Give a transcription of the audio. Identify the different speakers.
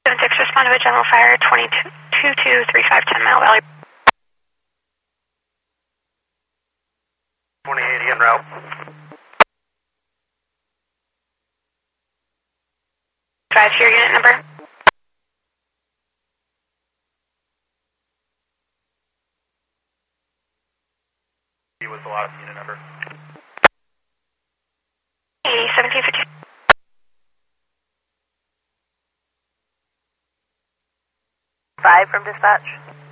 Speaker 1: 76, respond to a general fire, 2235 10 Mile Valley.
Speaker 2: 2080 en route.
Speaker 1: 5 your unit number.
Speaker 2: He was the last unit number.
Speaker 1: 1750.
Speaker 3: 5 from dispatch.